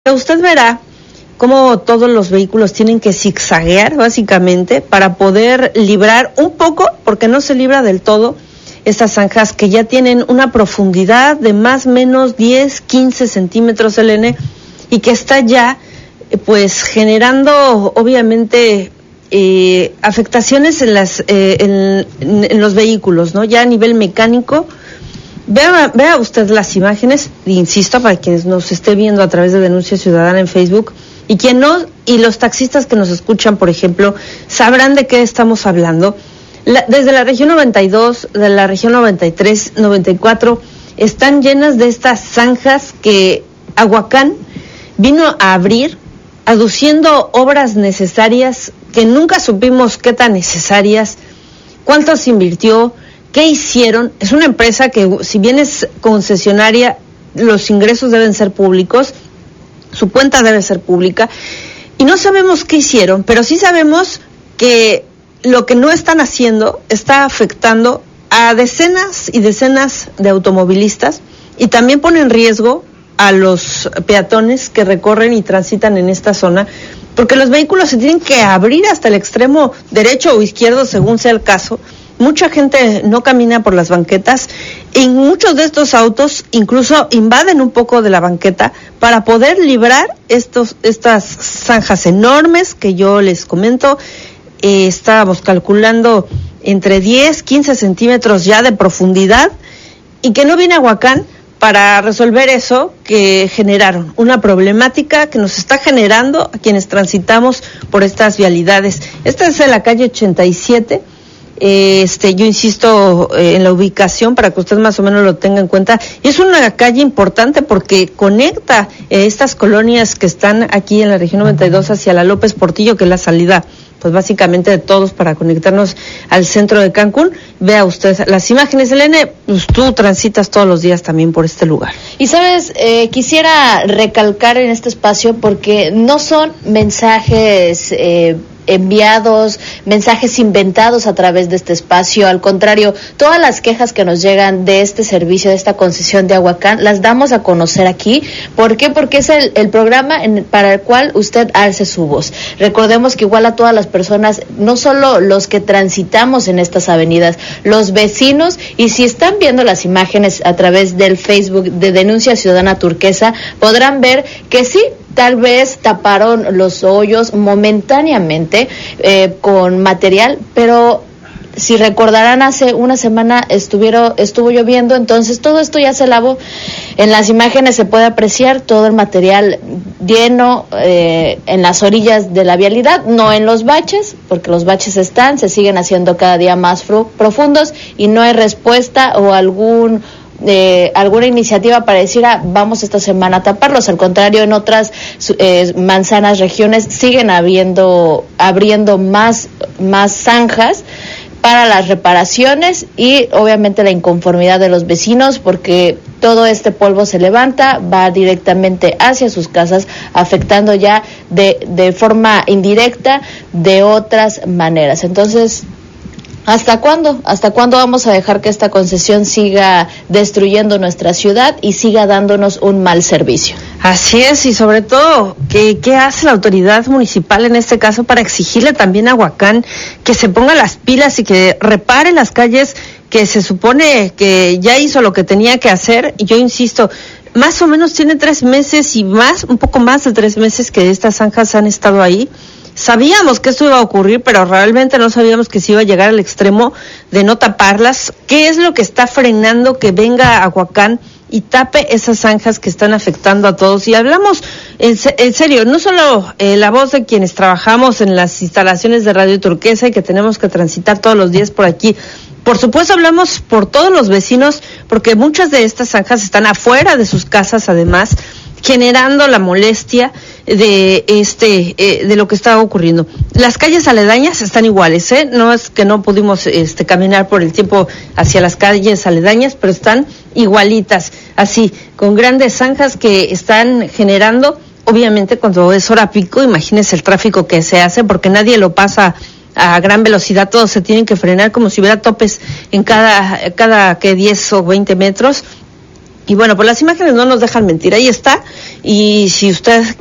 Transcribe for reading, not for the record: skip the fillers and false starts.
Usted verá cómo todos los vehículos tienen que zigzaguear básicamente para poder librar un poco, porque no se libra del todo, estas zanjas que ya tienen una profundidad de más o menos 10, 15 centímetros, Elene, y que está ya pues generando obviamente afectaciones en los vehículos, ¿no? Ya a nivel mecánico. Vea usted las imágenes, insisto, para quienes nos esté viendo a través de Denuncia Ciudadana en Facebook, y quien no, y los taxistas que nos escuchan, por ejemplo, sabrán de qué estamos hablando. Desde la región 92, de la región 93, 94, están llenas de estas zanjas que Aguacán vino a abrir, aduciendo obras necesarias que nunca supimos qué tan necesarias, cuánto se invirtió, ¿qué hicieron? Es una empresa que, si bien es concesionaria, los ingresos deben ser públicos, su cuenta debe ser pública, y no sabemos qué hicieron, pero sí sabemos que lo que no están haciendo está afectando a decenas y decenas de automovilistas, y también pone en riesgo a los peatones que recorren y transitan en esta zona, porque los vehículos se tienen que abrir hasta el extremo derecho o izquierdo, según sea el caso. Mucha gente no camina por las banquetas y muchos de estos autos incluso invaden un poco de la banqueta para poder librar estas zanjas enormes que yo les comento. Estábamos calculando entre 10, 15 centímetros ya de profundidad, y que no viene Aguacán para resolver eso que generaron, una problemática que nos está generando a quienes transitamos por estas vialidades. Esta es la calle 87. Yo insisto en la ubicación para que usted más o menos lo tenga en cuenta. Y es una calle importante porque conecta estas colonias que están aquí en la región 92 hacia la López Portillo, que es la salida, pues básicamente de todos para conectarnos al centro de Cancún. Vea usted las imágenes, Elene, pues tú transitas todos los días también por este lugar. Y sabes, quisiera recalcar en este espacio porque no son mensajes enviados, mensajes inventados a través de este espacio. Al contrario, todas las quejas que nos llegan de este servicio, de esta concesión de Aguacán, las damos a conocer aquí. ¿Por qué? Porque es el programa para el cual usted alce su voz. Recordemos que igual a todas las personas, no solo los que transitamos en estas avenidas, los vecinos, y si están viendo las imágenes a través del Facebook de Denuncia Ciudadana Turquesa, podrán ver que sí, tal vez taparon los hoyos momentáneamente con material, pero si recordarán, hace una semana estuvo lloviendo, entonces todo esto ya se lavó. En las imágenes se puede apreciar todo el material lleno en las orillas de la vialidad, no en los baches, porque los baches se siguen haciendo cada día más profundos y no hay respuesta o alguna iniciativa para decir vamos esta semana a taparlos. Al contrario, en otras manzanas, regiones, siguen abriendo más zanjas para las reparaciones y obviamente la inconformidad de los vecinos, porque todo este polvo se levanta, va directamente hacia sus casas, afectando ya de forma indirecta de otras maneras. Entonces, ¿hasta cuándo? ¿Hasta cuándo vamos a dejar que esta concesión siga destruyendo nuestra ciudad y siga dándonos un mal servicio? Así es, y sobre todo, ¿qué hace la autoridad municipal en este caso para exigirle también a Aguacán que se ponga las pilas y que repare las calles, que se supone que ya hizo lo que tenía que hacer? Y yo insisto, más o menos tiene 3 meses y más, un poco más de 3 meses que estas zanjas han estado ahí. Sabíamos que esto iba a ocurrir, pero realmente no sabíamos que se iba a llegar al extremo de no taparlas. ¿Qué es lo que está frenando que venga Aguacán y tape esas zanjas que están afectando a todos? Y hablamos en serio, no solo la voz de quienes trabajamos en las instalaciones de Radio Turquesa y que tenemos que transitar todos los días por aquí. Por supuesto, hablamos por todos los vecinos, porque muchas de estas zanjas están afuera de sus casas, además, generando la molestia de lo que está ocurriendo. Las calles aledañas están iguales, no es que no pudimos caminar por el tiempo hacia las calles aledañas, pero están igualitas, así, con grandes zanjas que están generando, obviamente cuando es hora pico, imagínense el tráfico que se hace, porque nadie lo pasa a gran velocidad, todos se tienen que frenar como si hubiera topes en cada 10 o 20 metros. Y bueno, pues las imágenes no nos dejan mentir, ahí está, y si usted